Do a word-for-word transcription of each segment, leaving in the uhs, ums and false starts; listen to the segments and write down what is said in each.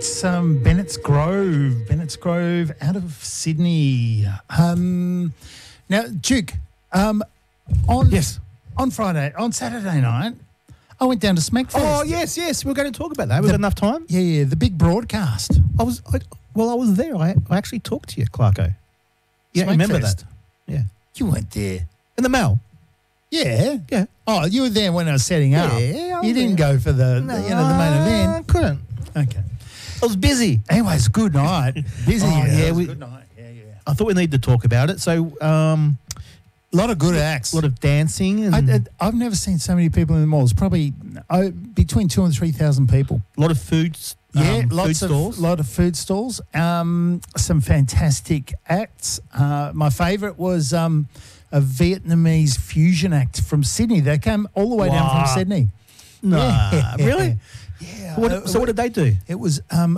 It's um, Bennett's Grove. Bennett's Grove out of Sydney. Um, now, Duke, um, on Yes. on Friday, on Saturday night, I went down to Smackfest. Oh, yes, yes. We we're going to talk about that. We've got enough time. Yeah, yeah, the big broadcast. I was, I, well, I was there. I, I actually talked to you, Clarko. Yeah, I remember Smackfest. that. Yeah. You weren't there. In the Mall. Yeah. Yeah. Oh, you were there when I was setting up. Yeah, I was You didn't there. go for the, the you know the main event. I couldn't. Okay. I was busy. Anyways, good night. Busy. Oh, yeah, yeah, it was we- a good night. Yeah, yeah. I thought we needed to talk about it. So, um, A lot of good acts. a lot of dancing and I, I, I've never seen so many people in the malls. Probably oh, between two and three thousand people. a lot of foods. Yeah, um, lots food of stalls. lot of food stalls. Um, some fantastic acts. Uh, my favourite was um, a Vietnamese fusion act from Sydney. They came all the way down Wow. from Sydney. Nah, Yeah. really? Yeah. What, Uh, so what did they do? It was um,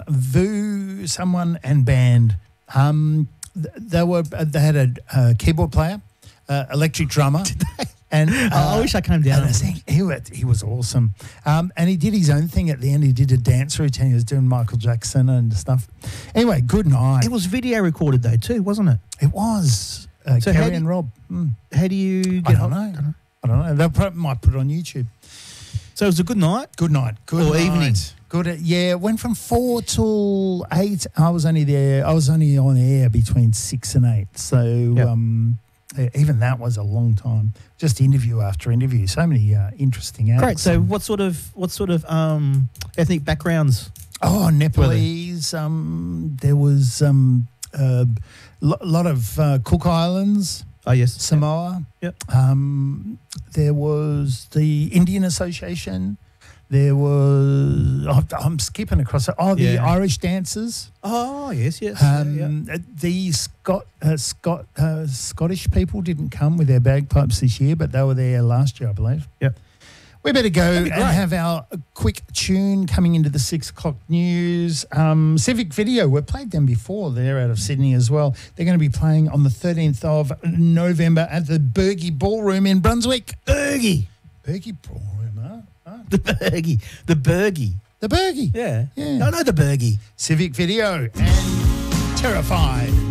Vu, someone, and band. Um, th- they were uh, they had a, a keyboard player, uh, electric drummer, and uh, I wish I came down. and I think he was, he was awesome. Um, and he did his own thing at the end. He did a dance routine. He was doing Michael Jackson and stuff. Anyway, good night. It was video recorded though too, wasn't it? It was uh, So how Kerry do and you- Rob. Mm. How do you I get don't hold- know. I don't know. They probably might put it on YouTube. So it was a good night. Good night. Good Or night. evening. Good. Yeah, it went from four till eight. I was only there. I was only on air between six and eight. So Yep. um, yeah, even that was a long time. Just interview after interview. So many uh, interesting acts. Great. So what sort of what sort of um, ethnic backgrounds? Oh, Nepalese. Um, there was um, a lo- lot of uh, Cook Islands, Oh yes, Samoa. Yep. Um, there was the Indian Association. There was. I'm, I'm skipping across it. Oh, the Yeah. Irish dancers. Oh yes, yes. Um, uh, The Scot, uh, Scot, uh, Scottish people didn't come with their bagpipes this year, but they were there last year, I believe. Yep. We better go That'd and be great. have our quick tune coming into the six o'clock news. Um, Civic Video, we've played them before. They're out of Sydney as well. They're going to be playing on the thirteenth of November at the Bergie Ballroom in Brunswick. Bergie, Bergie Ballroom, huh? huh? the Bergie, the Bergie. The Bergie. Yeah, Yeah. No, no, the Bergie. Civic Video and Terrified.